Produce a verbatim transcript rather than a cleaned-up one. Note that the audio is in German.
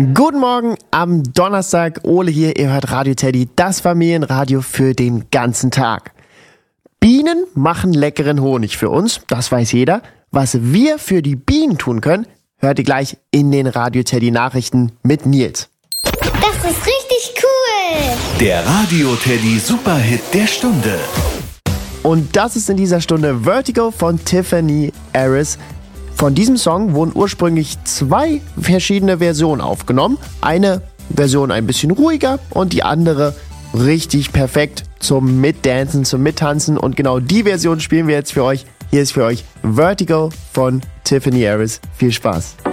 Guten Morgen am Donnerstag. Ole hier, ihr hört Radio Teddy, das Familienradio für den ganzen Tag. Bienen machen leckeren Honig für uns, das weiß jeder. Was wir für die Bienen tun können, hört ihr gleich in den Radio Teddy Nachrichten mit Nils. Das ist richtig cool! Der Radio Teddy Superhit der Stunde. Und das ist in dieser Stunde Vertigo von Tiffany Harris. Von diesem Song wurden ursprünglich zwei verschiedene Versionen aufgenommen. Eine Version ein bisschen ruhiger und die andere richtig perfekt zum Mitdancen, zum Mittanzen. Und genau die Version spielen wir jetzt für euch. Hier ist für euch Vertigo von Tiffany Harris. Viel Spaß!